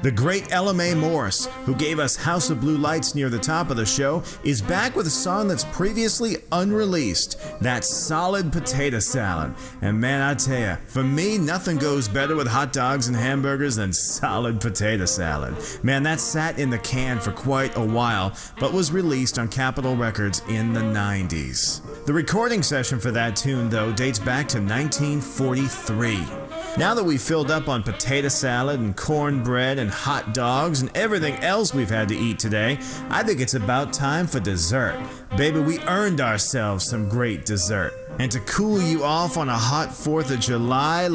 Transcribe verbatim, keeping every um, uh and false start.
The great Ella Mae Morris, who gave us House of Blue Lights near the top of the show, is back with a song that's previously unreleased. That's Solid Potato Salad. And man, I tell ya, for me, nothing goes better with hot dogs and hamburgers than solid potato salad. Man, that sat in the can for quite a while, but was released on Capitol Records in the nineties. The recording session for that tune, though, dates back to nineteen forty-three. Now that we've filled up on potato salad and cornbread and hot dogs and everything else we've had to eat today, I think it's about time for dessert. Baby, we earned ourselves some great dessert. And to cool you off on a hot fourth of July,